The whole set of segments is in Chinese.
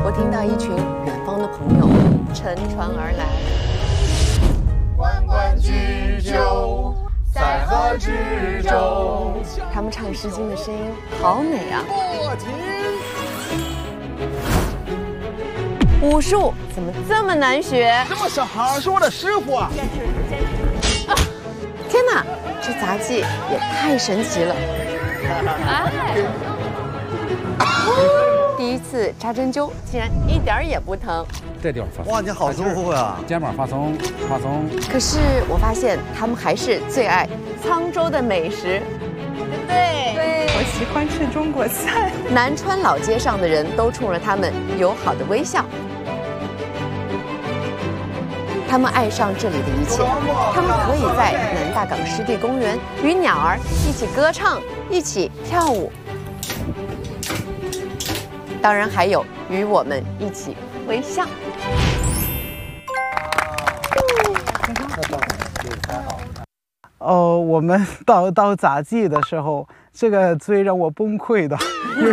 我听到一群远方的朋友乘船而来。 关关雎鸠，在河之洲。 他们唱《诗经》的声音好美啊！ 莫停！ 武术怎么这么难学？ 这么小孩是我的师傅啊！ 天哪，这杂技也太神奇了！第一次扎针灸，竟然一点儿也不疼。 这地方放松。 哇，你好舒服呀！ 肩膀放松，放松。 可是我发现他们还是最爱沧州的美食，对不对？ 对，我喜欢吃中国菜。 南川老街上的人都冲着他们友好的微笑。他们爱上这里的一切，他们可以在南大港湿地公园与鸟儿一起歌唱，一起跳舞，当然还有与我们一起微笑。 我们到杂技的时候，这个最让我崩溃的。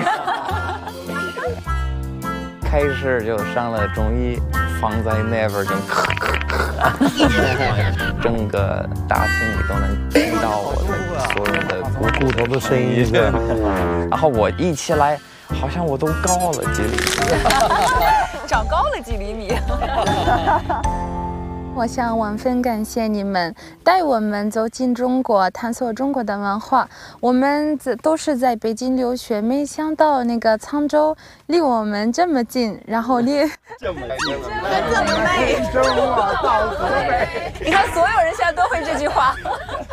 开始就上了中医，放在那边就整个大厅里都能听到我的所有的骨头的声音。 然后我一起来，好像我都高了几厘米， 长高了几厘米。 我想万分感谢你们带我们走进中国，探索中国的文化。我们都是在北京留学，没想到那个沧州离我们这么近，然后这么美， 这么美， 生我到河北。 你看，所有人现在都会这句话。